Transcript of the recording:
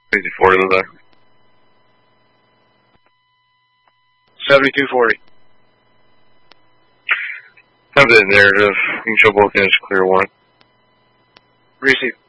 Easy 40 to the back. 7240. Have the narrative. You can show both units clear 1. Receive.